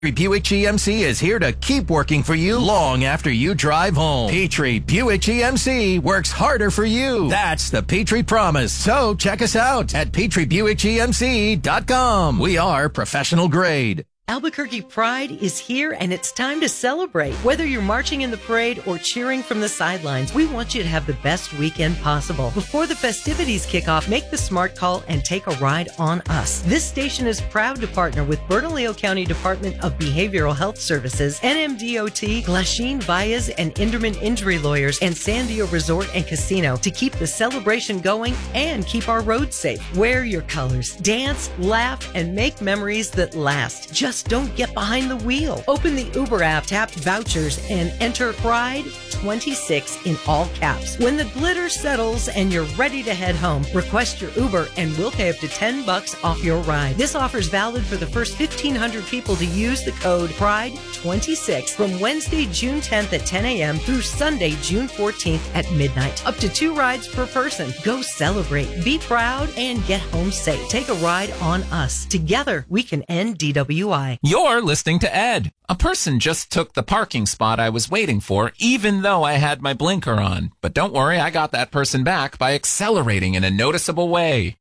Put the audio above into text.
Buick GMC is here to keep working for you long after you drive home. Petrie Buick GMC works harder for you. That's the Petrie promise. So check us out at PetrieBuickGMC.com. We are professional grade. Albuquerque Pride is here, and it's time to celebrate. Whether you're marching in the parade or cheering from the sidelines, we want you to have the best weekend possible. Before the festivities kick off, make the smart call and take a ride on us. This station is proud to partner with Bernalillo County Department of Behavioral Health Services, NMDOT, Glasheen Valles and Inderman Injury Lawyers, and Sandio Resort and Casino to keep the celebration going and keep our roads safe. Wear your colors, dance, laugh, and make memories that last. Just don't get behind the wheel. Open the Uber app, tap vouchers, and enter Pride 26 in all caps. When the glitter settles and you're ready to head home, request your Uber and we'll pay up to $10 off your ride. This offer is valid for the first 1,500 people to use the code PRIDE26 from Wednesday, June 10th at 10 a.m. through Sunday, June 14th at midnight. Up to 2 rides per person. Go celebrate, be proud, and get home safe. Take a ride on us. Together, we can end DWI. You're listening to Ed. A person just took the parking spot I was waiting for, even though I had my blinker on. But don't worry, I got that person back by accelerating in a noticeable way.